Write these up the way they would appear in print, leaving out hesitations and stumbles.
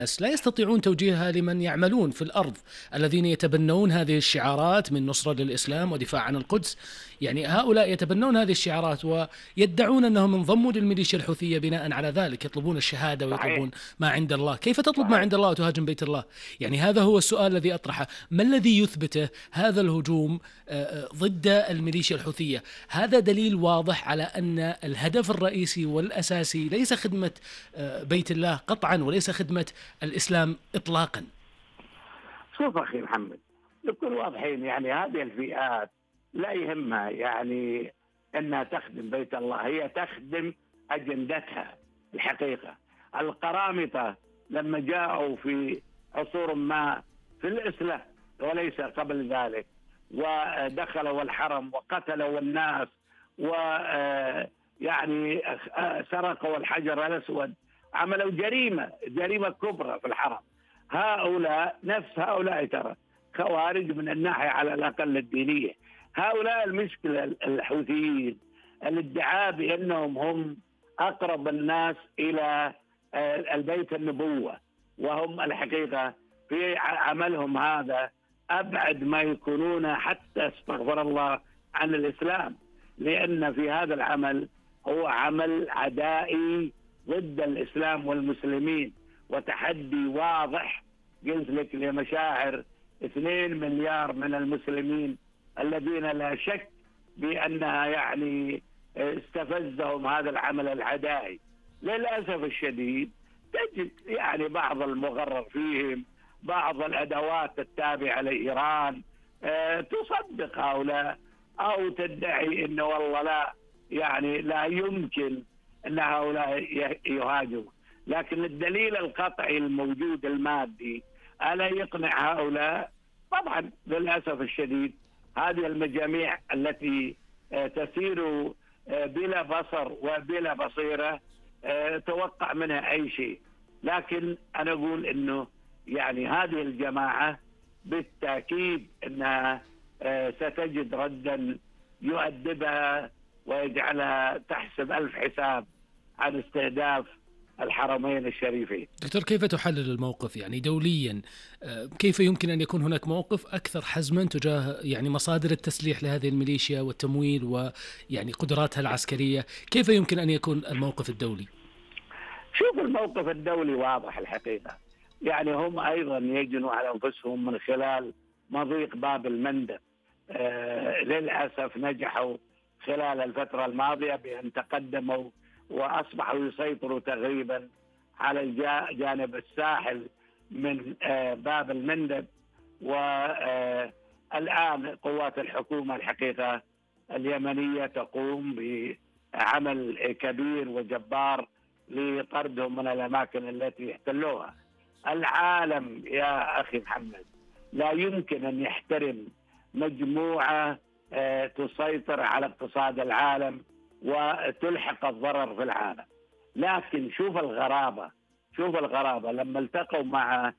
لا يستطيعون توجيهها لمن يعملون في الأرض الذين يتبنون هذه الشعارات من نصرة للإسلام ودفاع عن القدس. يعني هؤلاء يتبنون هذه الشعارات ويدعون أنهم انضموا للميليشيا الحوثية بناء على ذلك، يطلبون الشهادة صحيح. ويطلبون ما عند الله. كيف تطلب ما صحيح. عند الله وتهاجم بيت الله؟ يعني هذا هو السؤال الذي أطرحه. ما الذي يثبته هذا الهجوم ضد الميليشيا الحوثية؟ هذا دليل واضح على أن الهدف الرئيسي والأساسي ليس خدمة بيت الله قطعا، وليس خدمة الإسلام إطلاقا. شوف أخي محمد، نكون واضحين، يعني هذه الفئات لا يهمها يعني أنها تخدم بيت الله، هي تخدم أجندتها. الحقيقة القرامطة لما جاءوا في عصور ما في الإسلام وليس قبل ذلك ودخلوا الحرم وقتلوا الناس ويعني سرقوا الحجر الأسود، عملوا جريمة كبرى في الحرم. هؤلاء نفس هؤلاء ترى خوارج من الناحية على الأقل الدينية. هؤلاء المشكلة الحوثيين الادعاء بأنهم هم أقرب الناس إلى البيت النبوة، وهم الحقيقة في عملهم هذا أبعد ما يكونون حتى استغفر الله عن الإسلام، لأن في هذا العمل هو عمل عدائي ضد الإسلام والمسلمين وتحدي واضح. قلت لك لمشاعر 2 مليار من المسلمين الذين لا شك بأنها يعني استفزهم هذا العمل العدائي. للأسف الشديد تجد يعني بعض المغرر فيهم، بعض الأدوات التابعة لإيران تصدق هؤلاء أو تدعي أنه والله لا، يعني لا يمكن أن هؤلاء يهاجموا، لكن الدليل القطعي الموجود المادي ألا يقنع هؤلاء؟ طبعا للأسف الشديد هذه المجاميع التي تسير بلا بصر وبلا بصيرة توقع منها أي شيء. لكن أنا أقول أنه يعني هذه الجماعة بالتأكيد أنها ستجد ردا يؤدبها ويجعلها تحسب 1000 حساب عن استهداف الحرمين الشريفين. دكتور، كيف تحلل الموقف يعني دوليا؟ كيف يمكن أن يكون هناك موقف أكثر حزما تجاه يعني مصادر التسليح لهذه الميليشيا والتمويل ويعني قدراتها العسكرية؟ كيف يمكن أن يكون الموقف الدولي؟ شوف الموقف الدولي واضح الحقيقة، يعني هم أيضا يجنوا على أنفسهم من خلال مضيق باب المندب. للأسف نجحوا خلال الفترة الماضية بأن تقدموا وأصبحوا يسيطروا تقريبا على الجانب الساحل من باب المندب. والآن قوات الحكومة الحقيقة اليمنية تقوم بعمل كبير وجبار لطردهم من الأماكن التي يحتلوها. العالم يا أخي محمد لا يمكن أن يحترم مجموعة تسيطر على اقتصاد العالم وتلحق الضرر في العالم. لكن شوف الغرابة لما التقوا مع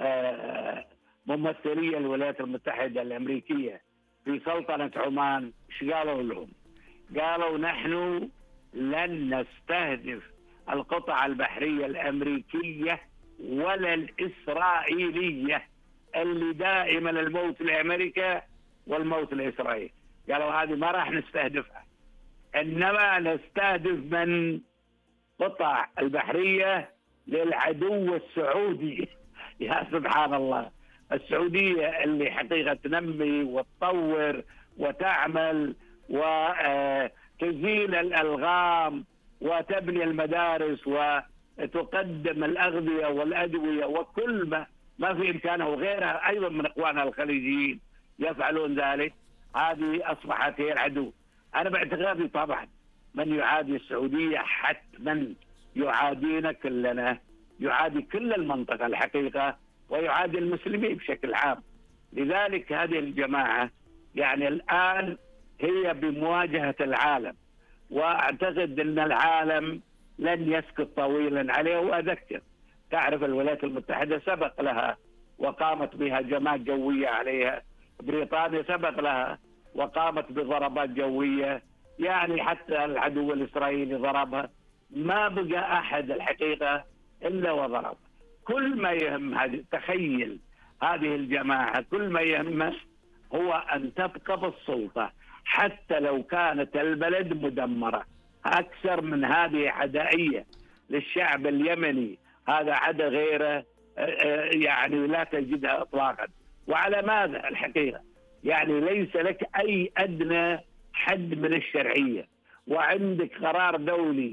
ممثلي الولايات المتحدة الأمريكية في سلطنة عمان، ايش قالوا لهم؟ قالوا نحن لن نستهدف القطع البحرية الأمريكية ولا الإسرائيلية اللي دائما الموت لأمريكا والموت لإسرائيل. قالوا هذه ما راح نستهدفها، إنما نستهدف من قطع البحرية للعدو السعودي. يا سبحان الله، السعودية اللي حقيقة تنمي وتطور وتعمل وتزيل الألغام وتبني المدارس وتقدم الأغذية والأدوية وكل ما في إمكانه، وغيرها أيضا من إخواننا الخليجيين يفعلون ذلك. هذه أصبحت هي العدو. أنا باعتقادي طبعا من يعادي السعودية حتما يعادينا كلنا، يعادي كل المنطقة الحقيقة، ويعادي المسلمين بشكل عام. لذلك هذه الجماعة يعني الآن هي بمواجهة العالم، وأعتقد أن العالم لن يسكت طويلا عليه. وأذكر تعرف الولايات المتحدة سبق لها وقامت بهجمات جوية عليها، بريطانيا سبق لها وقامت بضربات جوية، يعني حتى العدو الإسرائيلي ضربها، ما بقى أحد الحقيقة إلا وضرب. كل ما يهم تخيل هذه الجماعة كل ما يهمه هو أن تبقى بالسلطة حتى لو كانت البلد مدمرة. أكثر من هذه عدائية للشعب اليمني، هذا عدا غيره يعني لا تجدها إطلاقا. وعلى ماذا الحقيقة؟ يعني ليس لك أي أدنى حد من الشرعية، وعندك قرار دولي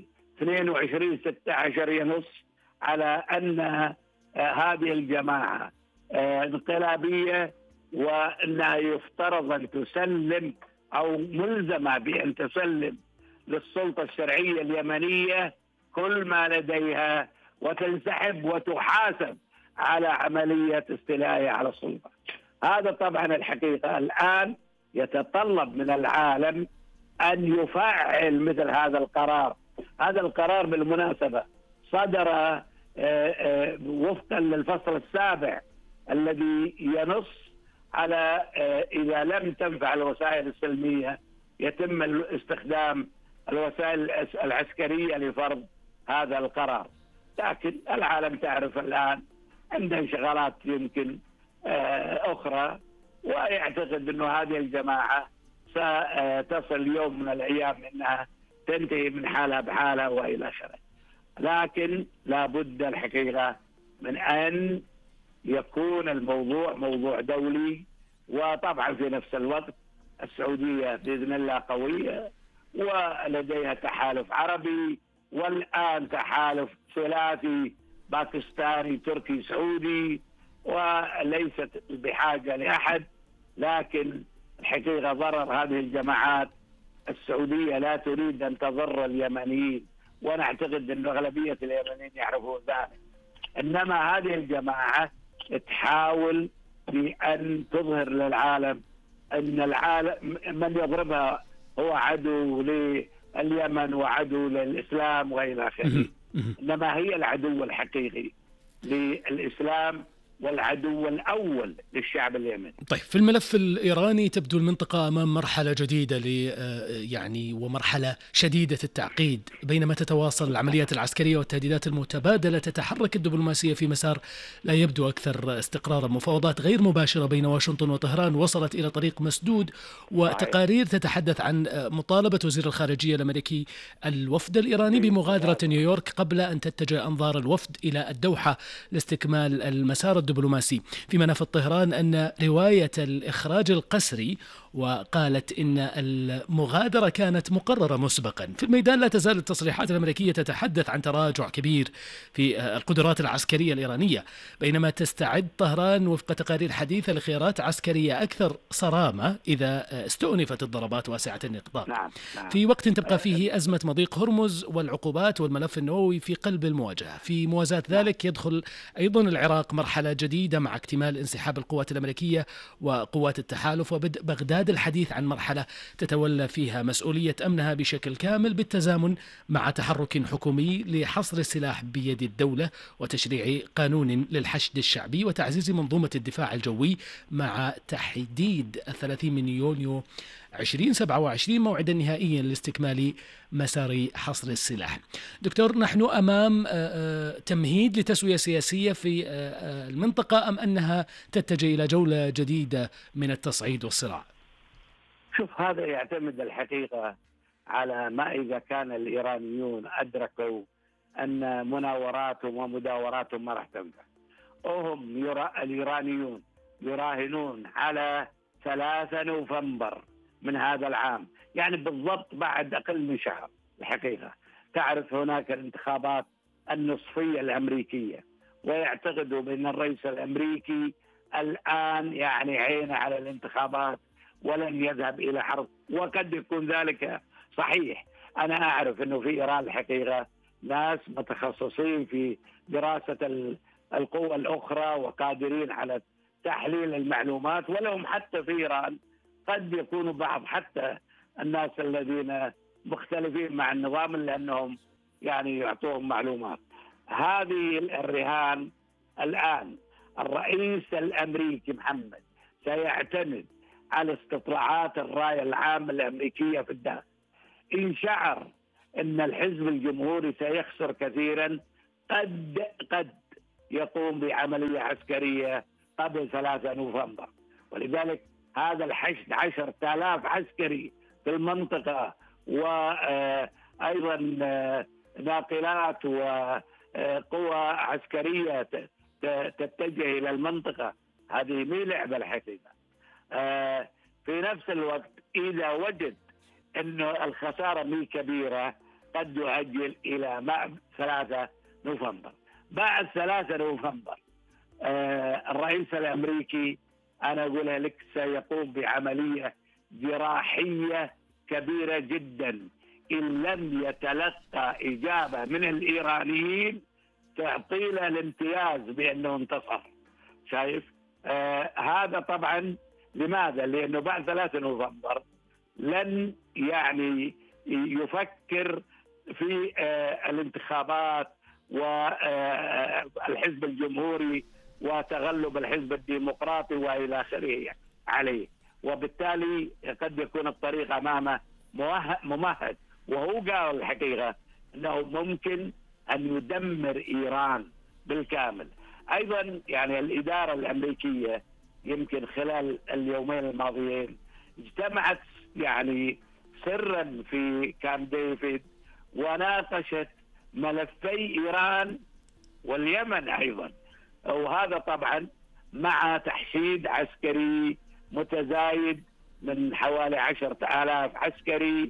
22/16 ينص على أن هذه الجماعة انقلابية، وأنها يفترض أن تسلم أو ملزمة بأن تسلم للسلطة الشرعية اليمنية كل ما لديها وتنسحب وتحاسب على عملية استيلائها على السلطة. هذا طبعا الحقيقة الآن يتطلب من العالم أن يفعل مثل هذا القرار. هذا القرار بالمناسبة صدر وفقا للفصل 7 الذي ينص على إذا لم تنفع الوسائل السلمية يتم استخدام الوسائل العسكرية لفرض هذا القرار. لكن العالم تعرف الآن عنده انشغالات يمكن أخرى، ويعتقد أن هذه الجماعة ستصل يوم من الأيام أنها تنتهي من حالها بحالها وإلى آخره. لكن لابد الحقيقة من أن يكون الموضوع موضوع دولي. وطبعا في نفس الوقت السعودية بإذن الله قوية ولديها تحالف عربي، والآن تحالف ثلاثي باكستاني تركي سعودي، وليست بحاجة لأحد. لكن الحقيقة ضرر هذه الجماعات السعودية لا تريد أن تضر اليمنيين، ونعتقد أن أغلبية اليمنيين يعرفون ذلك. إنما هذه الجماعة تحاول بأن تظهر للعالم أن العالم من يضربها هو عدو لليمن وعدو للإسلام وإلى آخره. إنما هي العدو الحقيقي للإسلام والعدو الأول للشعب اليمني. طيب، في الملف الإيراني تبدو المنطقة أمام مرحلة جديدة يعني ومرحلة شديدة التعقيد. بينما تتواصل العمليات العسكرية والتهديدات المتبادلة، تتحرك الدبلوماسية في مسار لا يبدو أكثر استقرارا. مفاوضات غير مباشرة بين واشنطن وطهران وصلت إلى طريق مسدود، وتقارير تتحدث عن مطالبة وزير الخارجية الأمريكي الوفد الإيراني بمغادرة نيويورك قبل أن تتجه أنظار الوفد إلى الدوحة لاستكمال المسار الدبلوماسي. فيما نفت طهران أن رواية الإخراج القسري، وقالت إن المغادرة كانت مقررة مسبقا. في الميدان لا تزال التصريحات الأمريكية تتحدث عن تراجع كبير في القدرات العسكرية الإيرانية، بينما تستعد طهران وفق تقارير حديثة لخيارات عسكرية أكثر صرامة إذا استؤنفت الضربات واسعة النطاق. نعم. في وقت تبقى فيه أزمة مضيق هرمز والعقوبات والملف النووي في قلب المواجهة. في موازاة ذلك يدخل أيضا العراق مرحلة جديدة مع اكتمال انسحاب القوات الأمريكية وقوات التحالف، وبدء بغداد الحديث عن مرحلة تتولى فيها مسؤولية أمنها بشكل كامل، بالتزامن مع تحرك حكومي لحصر السلاح بيد الدولة وتشريع قانون للحشد الشعبي وتعزيز منظومة الدفاع الجوي، مع تحديد 30 من يونيو 2027 موعدا نهائيا لاستكمال مسار حصر السلاح. دكتور، نحن أمام تمهيد لتسوية سياسية في المنطقة، أم أنها تتجه إلى جولة جديدة من التصعيد والصراع؟ شوف، هذا يعتمد الحقيقة على ما إذا كان الإيرانيون أدركوا أن مناوراتهم ومداوراتهم ما راح تنفع. وهم الإيرانيون يراهنون على 3 نوفمبر من هذا العام، يعني بالضبط بعد أقل من شهر. الحقيقة تعرف هناك الانتخابات النصفية الأمريكية، ويعتقدوا بأن الرئيس الأمريكي الآن يعني عينه على الانتخابات ولن يذهب إلى حرب، وقد يكون ذلك صحيح. أنا أعرف أنه في إيران الحقيقة ناس متخصصين في دراسة القوى الأخرى وقادرين على تحليل المعلومات، ولهم حتى في إيران قد يكونوا بعض حتى الناس الذين مختلفين مع النظام لأنهم يعني يعطوهم معلومات. هذه الرهان الآن الرئيس الأمريكي محمد سيعتمد على استطلاعات الرأي العام الأمريكية في الداخل. إن شعر أن الحزب الجمهوري سيخسر كثيرا قد يقوم بعملية عسكرية قبل 3 نوفمبر. ولذلك هذا الحشد 10,000 عسكري في المنطقة، وأيضا ناقلات وقوى عسكرية تتجه إلى المنطقة، هذه مي لعبة الحقيقة. في نفس الوقت إذا وجد أنه الخسارة مي كبيرة قد يؤجل إلى 3 نوفمبر. بعد 3 نوفمبر الرئيس الأمريكي أنا أقولها لك سيقوم بعملية جراحية كبيرة جدا إن لم يتلقى إجابة من الإيرانيين تعطي له الامتياز بأنه انتصر. شايف؟ هذا طبعا لماذا؟ لأنه بعد 3 نوفمبر لن يعني يفكر في الانتخابات والحزب الجمهوري وتغلب الحزب الديمقراطي وإلى آخره عليه، وبالتالي قد يكون الطريق أمامه ممهد. وهو قال الحقيقة أنه ممكن أن يدمر إيران بالكامل. أيضا يعني الإدارة الأمريكية يمكن خلال اليومين الماضيين اجتمعت يعني سرا في كامب ديفيد وناقشت ملفي إيران واليمن أيضا، وهذا طبعا مع تحشيد عسكري متزايد من حوالي 10,000 عسكري.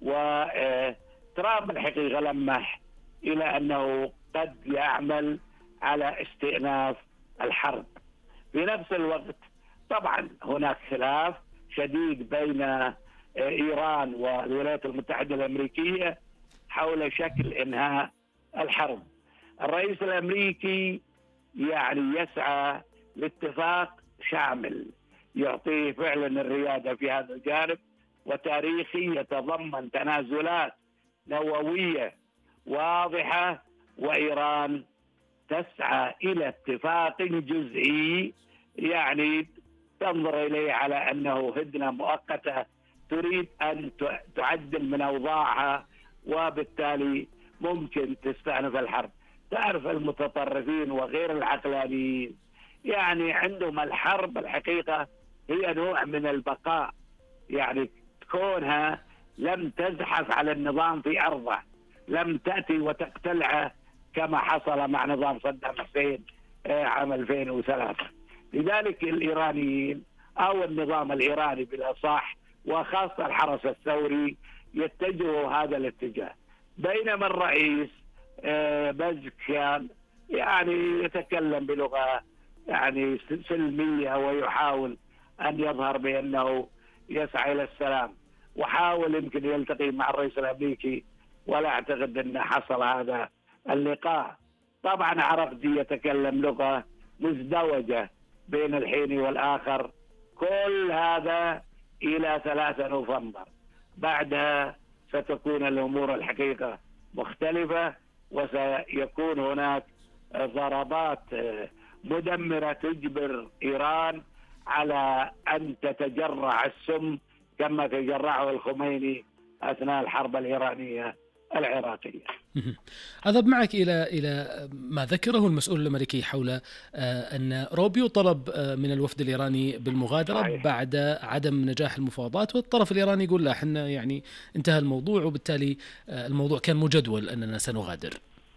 وترامب الحقيقة لمح إلى أنه قد يعمل على استئناف الحرب. في نفس الوقت طبعا هناك خلاف شديد بين إيران والولايات المتحدة الأمريكية حول شكل إنهاء الحرب. الرئيس الأمريكي يعني يسعى لاتفاق شامل يعطيه فعلا الريادة في هذا الجانب، وتاريخي يتضمن تنازلات نووية واضحة، وإيران تسعى إلى اتفاق جزئي يعني تنظر إليه على أنه هدنة مؤقتة تريد أن تعدل من أوضاعها، وبالتالي ممكن تستأنف الحرب. تعرف المتطرفين وغير العقلانيين يعني عندهم الحرب الحقيقة هي نوع من البقاء، يعني كونها لم تزحف على النظام في أرضه، لم تأتي وتقتلعه كما حصل مع نظام صدام حسين عام 2003. لذلك الإيرانيين أو النظام الإيراني بالأصح وخاصة الحرس الثوري يتجهوا هذا الاتجاه، بينما الرئيس بزكيان يعني يتكلم بلغة يعني سلمية ويحاول أن يظهر بأنه يسعى إلى السلام، وحاول يمكن يلتقي مع الرئيس الأمريكي ولا أعتقد أن حصل هذا اللقاء. طبعا عرقجي يتكلم لغة مزدوجة بين الحين والآخر. كل هذا إلى 3 نوفمبر، بعدها ستكون الأمور الحقيقة مختلفة، وسيكون هناك ضربات مدمرة تجبر إيران على أن تتجرع السم كما تجرعه الخميني أثناء الحرب الإيرانية العراقية. أذهب معك إلى ما ذكره المسؤول الأمريكي حول أن روبيو طلب من الوفد الإيراني بالمغادرة صحيح. بعد عدم نجاح المفاوضات، والطرف الإيراني يقول لا احنا يعني انتهى الموضوع، وبالتالي الموضوع كان مجدول أننا سنغادر.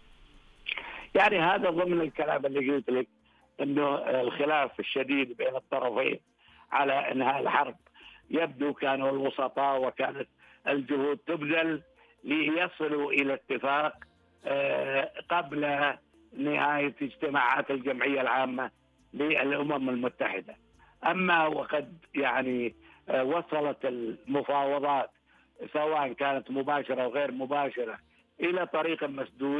يعني هذا ضمن الكلام اللي قلت لك أنه الخلاف الشديد بين الطرفين على إنهاء الحرب، يبدو كانوا الوسطاء وكانت الجهود تبذل ليصلوا إلى اتفاق قبل نهاية اجتماعات الجمعية العامة للأمم المتحدة. أما وقد يعني وصلت المفاوضات سواء كانت مباشرة أو غير مباشرة إلى طريق مسدود،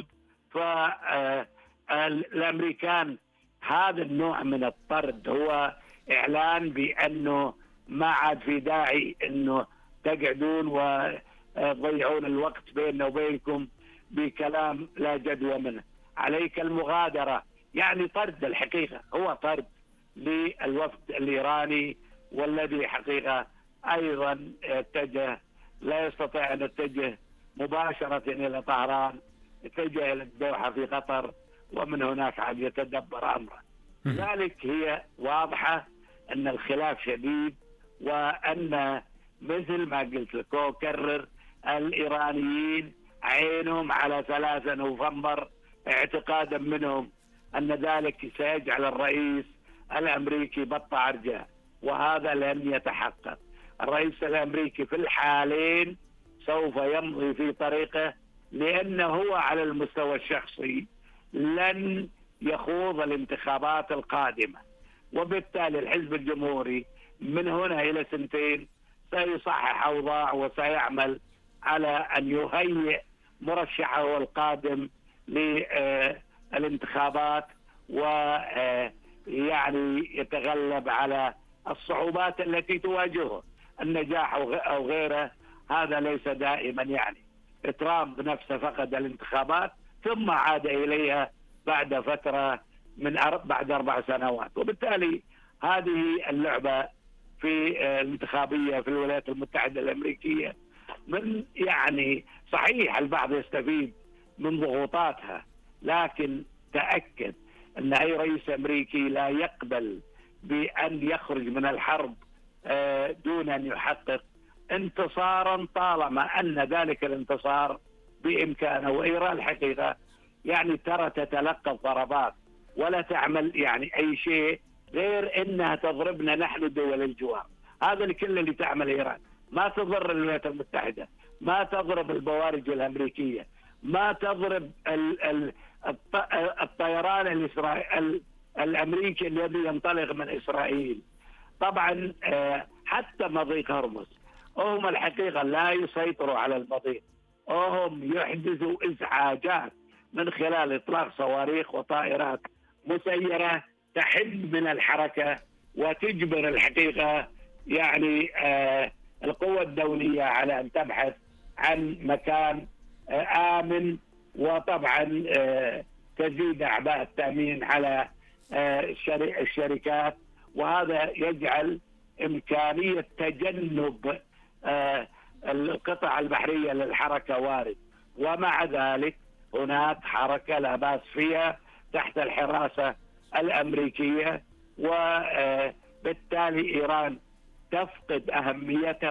فالأمريكان هذا النوع من الطرد هو إعلان بأنه ما عاد في داعي أنه تقعدون وتضيعون الوقت بيننا وبينكم بكلام لا جدوى منه، عليك المغادرة. يعني طرد الحقيقة هو طرد للوفد الإيراني، والذي حقيقة أيضا اتجه لا يستطيع أن يتجه مباشرة إلى طهران، اتجه إلى الدوحة في قطر، ومن هناك عاد يتدبر أمره. لذلك هي واضحة أن الخلاف شديد، وأن مثل ما قلت لك وأكرر، الإيرانيين عينهم على 3 نوفمبر اعتقادا منهم أن ذلك سيجعل الرئيس الأمريكي بط عرجاء، وهذا لن يتحقق. الرئيس الأمريكي في الحالين سوف يمضي في طريقه، لأنه هو على المستوى الشخصي لن يخوض الانتخابات القادمة، وبالتالي الحزب الجمهوري من هنا إلى 2 سيصحح أوضاع وسيعمل على أن يهيئ مرشحه القادم للانتخابات، ويعني يتغلب على الصعوبات التي تواجهه. النجاح أو غيره هذا ليس دائما، يعني ترامب نفسه فقد الانتخابات ثم عاد إليها بعد فترة بعد 4 سنوات، وبالتالي هذه اللعبة في الانتخابية في الولايات المتحدة الأمريكية. من يعني صحيح البعض يستفيد من ضغوطاتها، لكن تأكد أن أي رئيس أمريكي لا يقبل بأن يخرج من الحرب دون أن يحقق انتصارا، طالما أن ذلك الانتصار بإمكانه. وإيران الحقيقة يعني ترى تتلقى الضربات ولا تعمل يعني أي شيء غير أنها تضربنا نحن دول الجوار. هذا الكل اللي تعمل إيران، ما تضر الولايات المتحدة، ما تضرب البوارج الأمريكية، ما تضرب الطيران الأمريكي الذي ينطلق من إسرائيل. طبعا حتى مضيق هرمز هم الحقيقة لا يسيطروا على المضيق، هم يحدثوا إزعاجات من خلال إطلاق صواريخ وطائرات مسيرة تحد من الحركة وتجبر الحقيقة يعني القوى الدولية على أن تبحث عن مكان آمن، وطبعا تزيد أعباء التأمين على الشركات، وهذا يجعل إمكانية تجنب القطع البحرية للحركة وارد. ومع ذلك هناك حركة لا بأس فيها تحت الحراسة الأمريكية، وبالتالي إيران تفقد أهميتها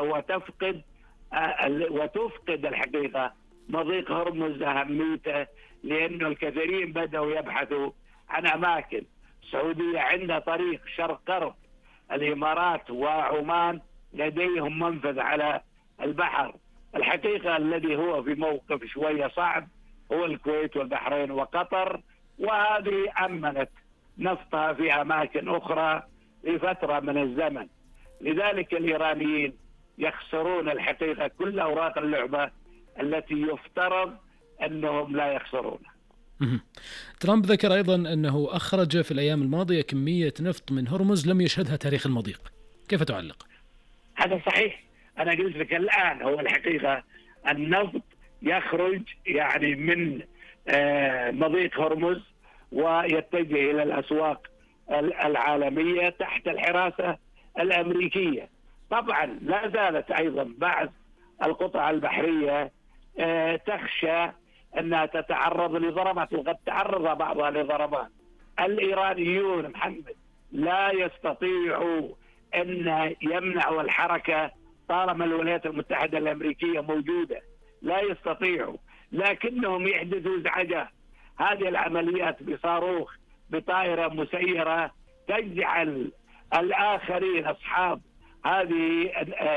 وتفقد الحقيقة مضيق هرمز أهميته، لأنه الكثيرين بدأوا يبحثوا عن أماكن. السعودية عندها طريق شرق غرب، الإمارات وعمان لديهم منفذ على البحر. الحقيقة الذي هو في موقف شوية صعب هو الكويت والبحرين وقطر، وهذه أمنت نفطها في أماكن أخرى لفترة من الزمن. لذلك الإيرانيين يخسرون الحقيقة كل أوراق اللعبة التي يفترض أنهم لا يخسرونها. ترامب ذكر أيضا أنه أخرج في الأيام الماضية كمية نفط من هرمز لم يشهدها تاريخ المضيق، كيف تعلق؟ هذا صحيح، أنا قلت لك الآن هو الحقيقة النفط يخرج يعني من مضيق هرمز ويتجه إلى الأسواق العالمية تحت الحراسة الأمريكية. طبعا لا زالت أيضا بعض القطع البحرية تخشى أنها تتعرض لضربات، وقد تعرض بعضها لضربات. الإيرانيون محمد لا يستطيعوا أن يمنعوا الحركة طالما الولايات المتحدة الأمريكية موجودة، لا يستطيعوا، لكنهم يحدثوا ازعاجات. هذه العمليات بصاروخ بطائرة مسيرة تجعل الآخرين أصحاب هذه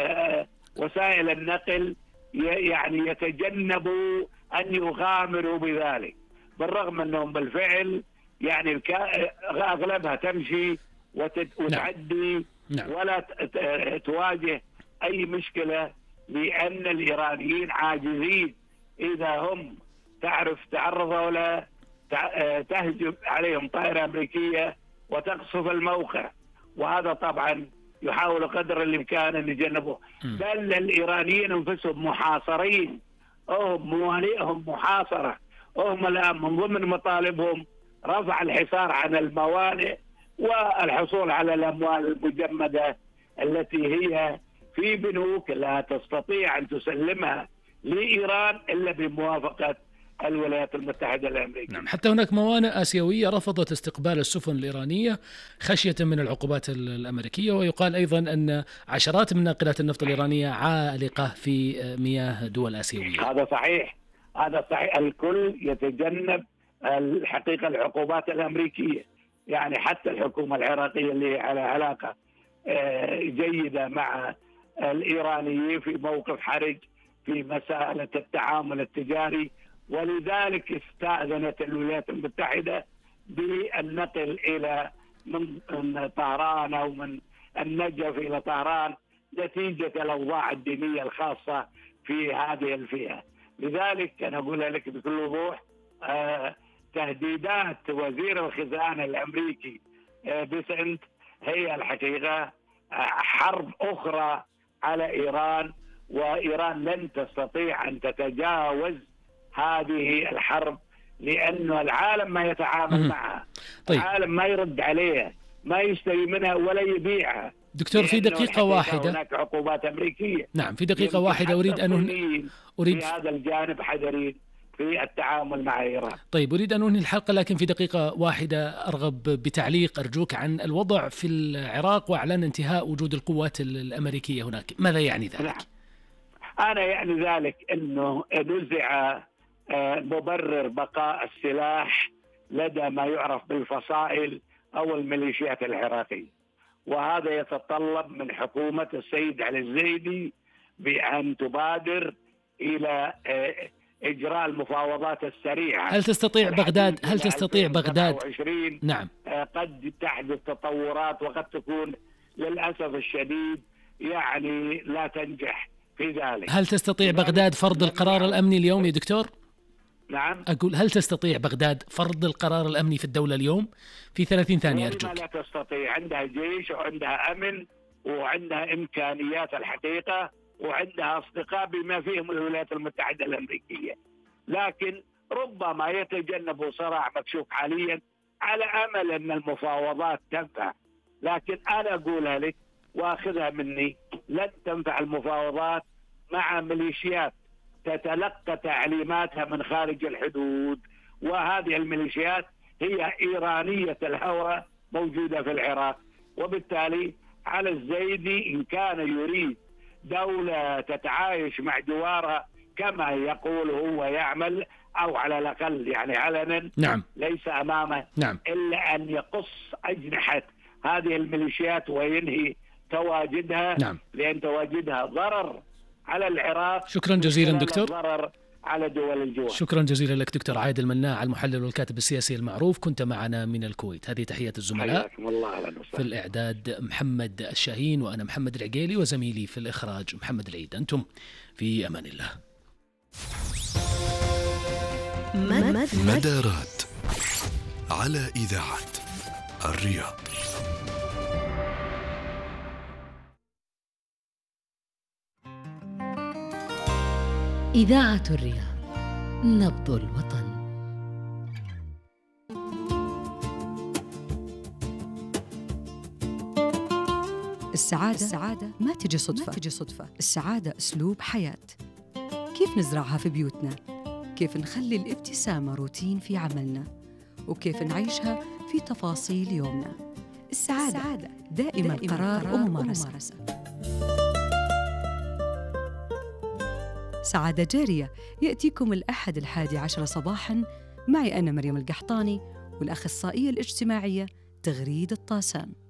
وسائل النقل يعني يتجنبوا أن يغامروا بذلك، بالرغم أنهم بالفعل يعني أغلبها تمشي وتعدي ولا تواجه أي مشكلة، لأن الإيرانيين عاجزين. إذا هم تعرضوا ولا تهجم عليهم طائرة أمريكية وتقصف الموقع، وهذا طبعا يحاول قدر الإمكان أن يجنبوه. بل الإيرانيين أنفسهم محاصرين، موانئهم محاصرة، هم الآن من ضمن مطالبهم رفع الحصار عن الموانئ والحصول على الأموال المجمدة التي هي في بنوك لا تستطيع أن تسلمها لإيران إلا بموافقة الولايات المتحدة الأمريكية. نعم، حتى هناك موانئ آسيوية رفضت استقبال السفن الإيرانية خشية من العقوبات الأمريكية، ويقال أيضا أن عشرات من ناقلات النفط الإيرانية عالقة في مياه دول آسيوية. هذا صحيح، هذا صحيح. الكل يتجنب الحقيقة العقوبات الأمريكية، يعني حتى الحكومة العراقية اللي على علاقة جيدة مع الإيرانيين في موقف حرج في مسألة التعامل التجاري، ولذلك استأذنت الولايات المتحدة بالنقل إلى من طهران أو من النجف إلى طهران نتيجة الأوضاع الدينية الخاصة في هذه الفئة. لذلك أنا أقول لك بكل وضوح تهديدات وزير الخزانة الأمريكي بسنت هي الحقيقة حرب أخرى على إيران، وإيران لن تستطيع أن تتجاوز هذه الحرب، لأنه العالم ما يتعامل معها. طيب. العالم ما يرد عليها، ما يشتري منها ولا يبيعها. دكتور في دقيقة واحدة، هناك عقوبات أمريكية. نعم، في دقيقة واحدة أريد في هذا الجانب حذرين في التعامل مع إيران. طيب، أريد أن أنهي الحلقة، لكن في دقيقة واحدة أرغب بتعليق أرجوك عن الوضع في العراق وإعلان انتهاء وجود القوات الأمريكية هناك، ماذا يعني ذلك؟ نعم. أنا يعني ذلك أنه نزع مبرر بقاء السلاح لدى ما يعرف بالفصائل أو الميليشيات العراقية، وهذا يتطلب من حكومة السيد علي الزيدي بأن تبادر إلى إجراء المفاوضات السريعة. هل تستطيع بغداد نعم قد تحدث تطورات، وقد تكون للأسف الشديد يعني لا تنجح في ذلك. هل تستطيع بغداد فرض القرار الأمني اليوم يا دكتور؟ نعم، أقول هل تستطيع بغداد فرض القرار الأمني في الدولة اليوم؟ في 30 ثانية أرجوك. لا تستطيع، عندها جيش وعندها أمن وعندها إمكانيات الحقيقة، وعندها أصدقاء بما فيهم الولايات المتحدة الأمريكية، لكن ربما يتجنبوا صراع مكشوف حاليا على أمل أن المفاوضات تنفع. لكن أنا أقولها لك وأخذها مني، لن تنفع المفاوضات مع ميليشيات تتلقى تعليماتها من خارج الحدود، وهذه الميليشيات هي إيرانية الهوى موجودة في العراق. وبالتالي على الزيدي إن كان يريد دولة تتعايش مع جوارها كما يقول هو يعمل، أو على الأقل يعني علنا، نعم، ليس أمامه نعم إلا أن يقص أجنحة هذه الميليشيات وينهي تواجدها، نعم، لأن تواجدها ضرر على العراق. شكرا جزيلا دكتور. ضرر على دول الجوار. شكرا جزيلا لك دكتور عايد المناع، المحلل والكاتب السياسي المعروف، كنت معنا من الكويت. هذه تحية الزملاء. حياكم الله. في الإعداد محمد الشاهين، وأنا محمد العقيلي، وزميلي في الإخراج محمد العيد. أنتم في أمان الله. مدارات على إذاعة الرياض. إذاعة الرياض، نبض الوطن. السعادة ما تجي صدفة. السعادة أسلوب حياة. كيف نزرعها في بيوتنا؟ كيف نخلي الابتسامة روتين في عملنا؟ وكيف نعيشها في تفاصيل يومنا؟ السعادة دائما قرار وممارسة. سعادة جارية يأتيكم الأحد 11 صباحاً معي أنا مريم القحطاني والأخصائية الاجتماعية تغريد الطاسان.